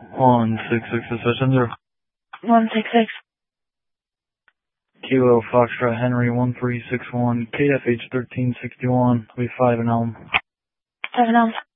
166 Assessor. 166. Kilo Foxtrot Henry 1361, KFH 1361, we 5 and Elm. 7 Elm.